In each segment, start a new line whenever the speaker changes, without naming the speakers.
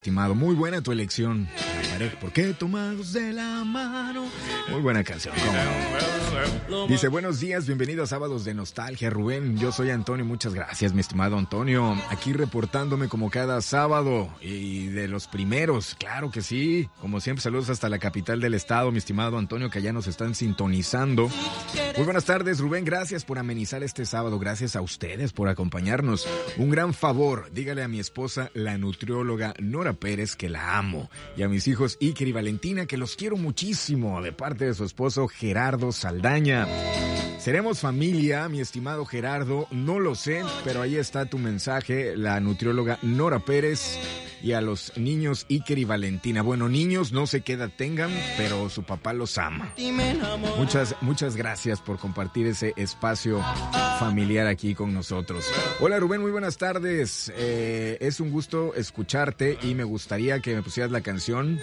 estimado. Muy buena tu elección. La pareja, ¿por qué tomados de la mano? Muy buena canción, ¿cómo no? Dice, buenos días, bienvenidos a Sábados de Nostalgia, Rubén. Yo soy Antonio, muchas gracias, mi estimado Antonio. Aquí reportándome como cada sábado y de los primeros, claro que sí. Como siempre, saludos hasta la capital del estado, mi estimado Antonio, que allá nos están sintonizando. Muy buenas tardes, Rubén, gracias por amenizar este sábado, gracias a ustedes por acompañarnos. Un gran favor, dígale a mi esposa, la nutrióloga Nora Pérez, que la amo, y a mis hijos Iker y Valentina, que los quiero muchísimo, de parte de su esposo Gerardo Saldaña. ¿Seremos familia, mi estimado Gerardo? No lo sé, pero ahí está tu mensaje, la nutrióloga Nora Pérez. Y a los niños Iker y Valentina. Bueno, niños, no sé qué edad tengan, pero su papá los ama. Muchas gracias por compartir ese espacio familiar aquí con nosotros. Hola Rubén, muy buenas tardes. Es un gusto escucharte y me gustaría que me pusieras la canción.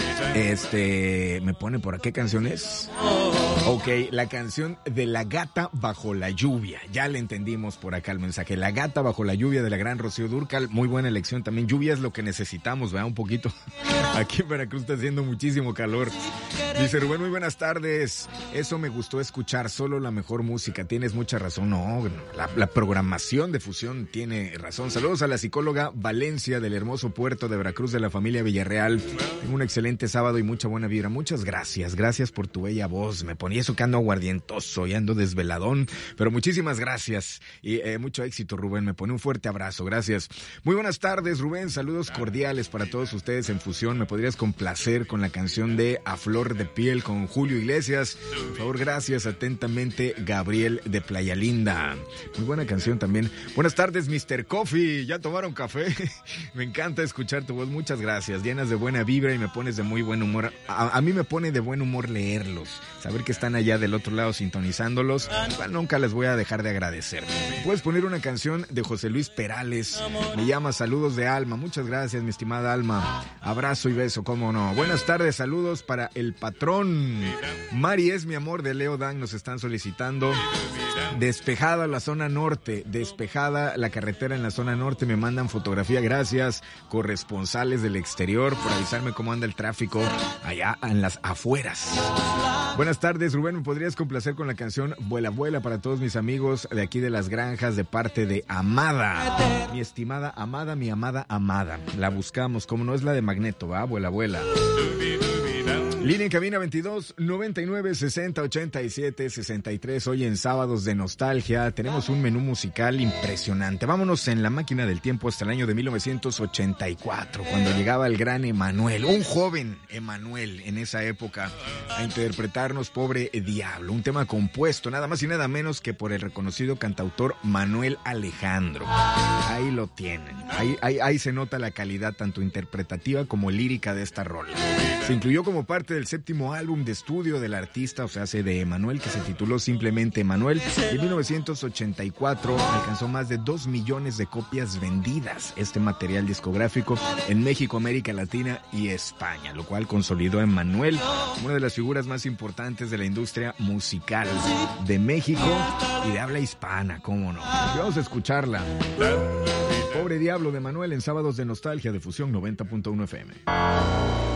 Me pone por qué canción es. Ok, la canción de La Gata Bajo la Lluvia. Ya le entendimos por acá el mensaje. La Gata Bajo la Lluvia de la gran Rocío Dúrcal. Muy buena elección también. Lluvia es lo que necesitamos, ¿verdad? Un poquito. Aquí en Veracruz está haciendo muchísimo calor. Dice Rubén, muy buenas tardes. Eso me gustó escuchar, solo la mejor música. Tienes mucha razón. No, la programación de Fusión tiene razón. Saludos a la psicóloga Valencia del hermoso puerto de Veracruz de la familia Villarreal. Tengo un excelente sábado y mucha buena vibra. Muchas gracias. Gracias por tu bella voz. Me ponía eso que ando aguardientoso y ando desveladón. Pero muchísimas gracias. Y mucho éxito, Rubén. Me pone un fuerte abrazo. Gracias. Muy buenas tardes, Rubén. Saludos cordiales para todos ustedes en Fusión. ¿Me podrías complacer con la canción de A Flor de Piel con Julio Iglesias? Por favor, gracias. Atentamente, Gabriel de Playa Linda. Muy buena canción también. Buenas tardes, Mr. Coffee. ¿Ya tomaron café? Me encanta escuchar tu voz. Muchas gracias. Llenas de buena vibra y me pones de muy buen humor. A mí me pone de buen humor leerlos. Saber que están allá del otro lado sintonizándolos. Bueno, nunca les voy a dejar de agradecer. Puedes poner una canción de José Luis Perales. Me llama Saludos de Alma. Muchas gracias, mi estimada Alma. Abrazo y beso, cómo no. Buenas tardes, saludos para el patrón. Mari es mi amor de Leo Dan. Nos están solicitando. Despejada la zona norte, despejada la carretera en la zona norte, me mandan fotografía, gracias, corresponsales del exterior, por avisarme cómo anda el tráfico allá en las afueras. Buenas tardes, Rubén, ¿me podrías complacer con la canción Vuela, Vuela para todos mis amigos de aquí de Las Granjas de parte de Amada? Mi estimada Amada, mi amada Amada, la buscamos, como no es la de Magneto, ¿va? Vuela, Vuela. Línea en cabina 22 99 60 87 63. Hoy en Sábados de Nostalgia tenemos un menú musical impresionante. Vámonos en la máquina del tiempo hasta el año de 1984, cuando llegaba el gran Emanuel, un joven Emanuel en esa época, a interpretarnos Pobre Diablo, un tema compuesto nada más y nada menos que por el reconocido cantautor Manuel Alejandro. Ahí lo tienen, ahí se nota la calidad tanto interpretativa como lírica de esta rola. Se incluyó como parte del séptimo álbum de estudio del artista, o sea, de Emanuel, que se tituló simplemente Emanuel, y en 1984 alcanzó más de 2 millones de copias vendidas este material discográfico en México, América Latina y España, lo cual consolidó a Emanuel como una de las figuras más importantes de la industria musical de México y de habla hispana, cómo no. Y vamos a escucharla. Pobre Diablo de Emanuel en Sábados de Nostalgia de Fusión 90.1 FM.